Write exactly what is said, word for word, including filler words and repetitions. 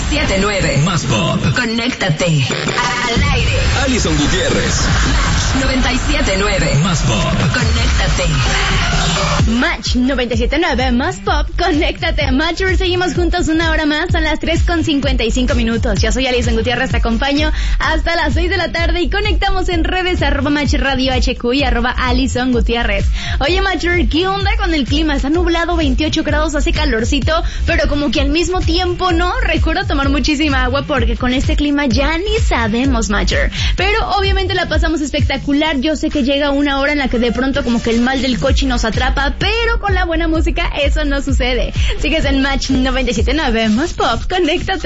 siete nueve. Más Pop. Conéctate. Al aire. Alison Gutiérrez. Match noventa y siete nueve. Más Pop. Conéctate. Match noventa y siete nueve, Más Pop, conéctate. Matcher, seguimos juntos una hora más, son las tres con cincuenta y cinco minutos. Yo soy Alison Gutiérrez, te acompaño hasta las seis de la tarde y conectamos en redes arroba Match Radio H Q y arroba Alison Gutiérrez. Oye, Matcher, ¿qué onda con el clima? Está nublado, veintiocho grados, hace calorcito, pero como que al mismo tiempo, ¿no? Recuerda tomar muchísima agua porque con este clima ya ni sabemos, Matcher. Pero obviamente la pasamos espectacular. Yo sé que llega una hora en la que de pronto como que el mal del coche nos atrapa, pero con la buena música eso no sucede. Sigues en Match noventa y siete nueve, Más Pop, conéctate.